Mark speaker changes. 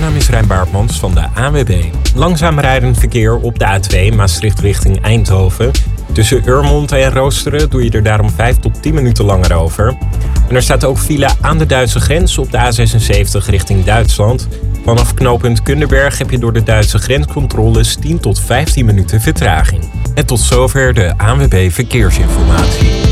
Speaker 1: naam is Rijn Baartmans van de ANWB. Langzaam rijdend verkeer op de A2 Maastricht richting Eindhoven. Tussen Urmond en Roosteren doe je er daarom 5 tot 10 minuten langer over. En er staat ook file aan de Duitse grens op de A76 richting Duitsland. Vanaf knooppunt Kunderberg heb je door de Duitse grenscontroles 10 tot 15 minuten vertraging. En tot zover de ANWB Verkeersinformatie.